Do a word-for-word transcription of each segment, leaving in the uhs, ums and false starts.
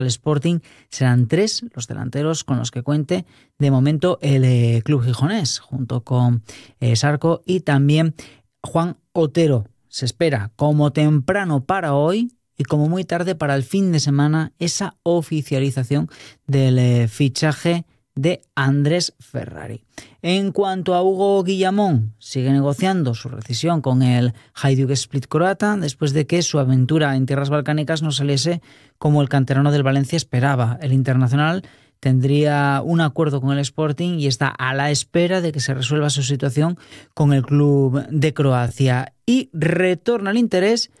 el Sporting serán tres los delanteros con los que cuente de momento el eh, club gijonés, junto con eh, Sarco y también Juan Otero. Se espera como temprano para hoy y como muy tarde para el fin de semana esa oficialización del eh, fichaje de Andrés Ferrari. En cuanto a Hugo Guillamón, sigue negociando su rescisión con el Hajduk Split croata después de que su aventura en tierras balcánicas no saliese como el canterano del Valencia esperaba. El internacional tendría un acuerdo con el Sporting y está a la espera de que se resuelva su situación con el club de Croacia. Y retorna el interés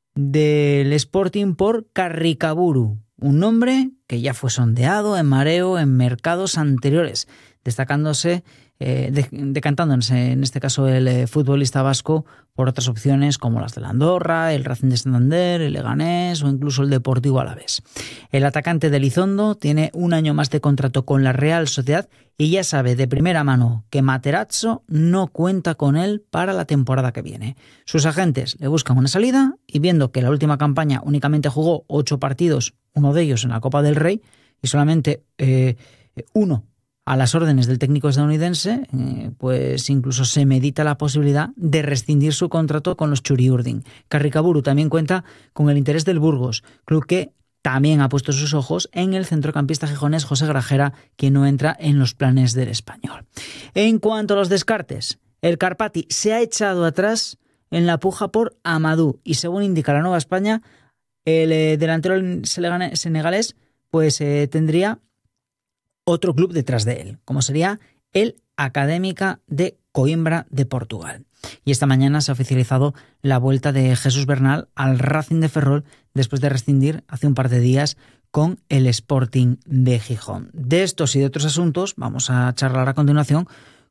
del Sporting por Carricaburu, un nombre que ya fue sondeado en mareo en mercados anteriores, destacándose, eh, de, decantándose en este caso el eh, futbolista vasco por otras opciones como las de Andorra, el Racing de Santander, el Leganés o incluso el Deportivo Alavés. El atacante de Elizondo tiene un año más de contrato con la Real Sociedad y ya sabe de primera mano que Materazzo no cuenta con él para la temporada que viene. Sus agentes le buscan una salida y viendo que la última campaña únicamente jugó ocho partidos, uno de ellos en la Copa del Rey y solamente eh, uno a las órdenes del técnico estadounidense, eh, pues incluso se medita la posibilidad de rescindir su contrato con los Txuri-Urdin. Carricaburu también cuenta con el interés del Burgos, club que también ha puesto sus ojos en el centrocampista gijonés José Grajera, quien no entra en los planes del español. En cuanto a los descartes, el Karpati se ha echado atrás en la puja por Amadou y según indica la Nueva España, el eh, delantero senegalés pues eh, tendría otro club detrás de él, como sería el Académica de Coimbra de Portugal. Y esta mañana se ha oficializado la vuelta de Jesús Bernal al Racing de Ferrol después de rescindir hace un par de días con el Sporting de Gijón. De estos y de otros asuntos vamos a charlar a continuación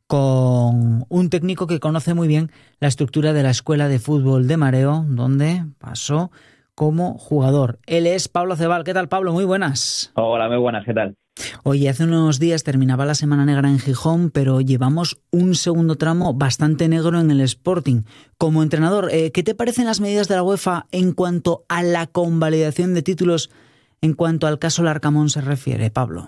con un técnico que conoce muy bien la estructura de la Escuela de Fútbol de Mareo, donde pasó como jugador. Él es Pablo Cebal. ¿Qué tal, Pablo? Muy buenas. Hola, muy buenas. ¿Qué tal? Oye, hace unos días terminaba la Semana Negra en Gijón, pero llevamos un segundo tramo bastante negro en el Sporting. Como entrenador, eh, ¿qué te parecen las medidas de la UEFA en cuanto a la convalidación de títulos en cuanto al caso Larcamón se refiere, Pablo?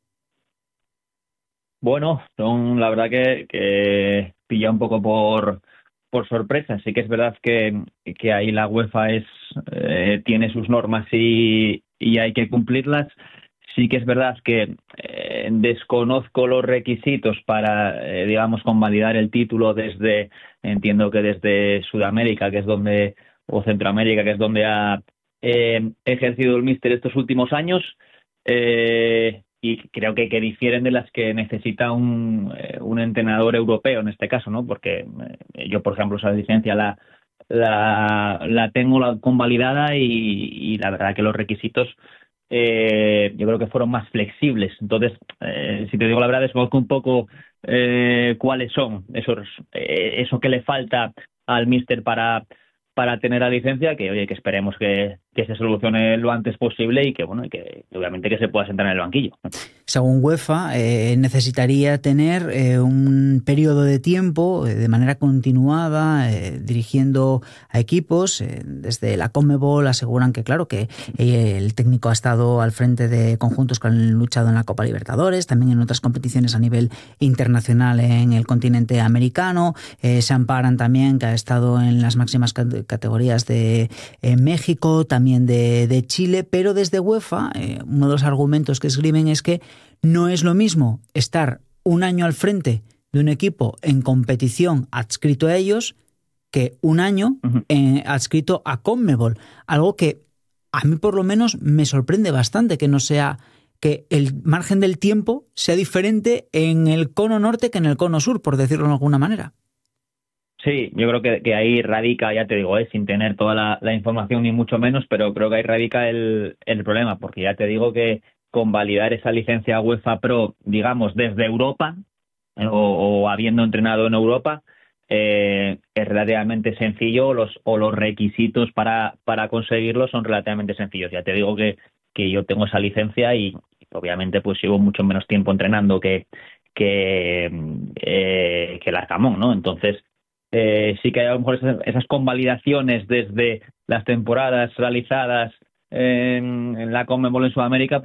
Bueno, son la verdad que, que pilla un poco por, por sorpresa. Sí que es verdad que, que ahí la UEFA es eh, tiene sus normas y, y hay que cumplirlas. Sí que es verdad que eh, desconozco los requisitos para, eh, digamos, convalidar el título desde, entiendo que desde Sudamérica, que es donde, o Centroamérica, que es donde ha eh, ejercido el míster estos últimos años, eh, y creo que, que difieren de las que necesita un, eh, un entrenador europeo en este caso, ¿no? Porque eh, yo, por ejemplo, esa licencia la, la, la tengo la convalidada y, y la verdad que los requisitos Eh, yo creo que fueron más flexibles. Entonces, eh, si te digo la verdad, desconozco un poco eh, cuáles son esos eh, eso que le falta al míster para para tener la licencia, que oye, que esperemos que, que se solucione lo antes posible y que bueno, y que obviamente que se pueda sentar en el banquillo. Según UEFA, eh, necesitaría tener eh, un periodo de tiempo eh, de manera continuada eh, dirigiendo a equipos. Eh, desde la Conmebol aseguran que claro que eh, el técnico ha estado al frente de conjuntos que han luchado en la Copa Libertadores, también en otras competiciones a nivel internacional en el continente americano. Eh, se amparan también que ha estado en las máximas categorías de eh, México, también de, de Chile, pero desde UEFA eh, uno de los argumentos que escriben es que no es lo mismo estar un año al frente de un equipo en competición adscrito a ellos que un año uh-huh. eh, adscrito a Conmebol, algo que a mí por lo menos me sorprende bastante que no sea, que el margen del tiempo sea diferente en el cono norte que en el cono sur, por decirlo de alguna manera. Sí, yo creo que, que ahí radica, ya te digo, eh, sin tener toda la, la información ni mucho menos, pero creo que ahí radica el, el problema, porque ya te digo que convalidar esa licencia UEFA Pro, digamos, desde Europa, eh, o, o habiendo entrenado en Europa, eh, es relativamente sencillo, los, o los requisitos para, para conseguirlo son relativamente sencillos. Ya te digo que, que yo tengo esa licencia y obviamente pues llevo mucho menos tiempo entrenando que, que, eh, que el Arcamón, ¿no? Entonces, Eh, sí que hay a lo mejor esas, esas convalidaciones desde las temporadas realizadas en, en la Conmebol en Sudamérica,